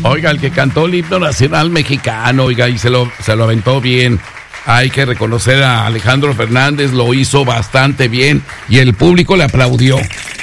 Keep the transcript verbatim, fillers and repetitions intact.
Oiga, el que cantó el himno nacional mexicano, oiga, y se lo, se lo aventó bien. Hay que reconocer a Alejandro Fernández, lo hizo bastante bien y el público le aplaudió.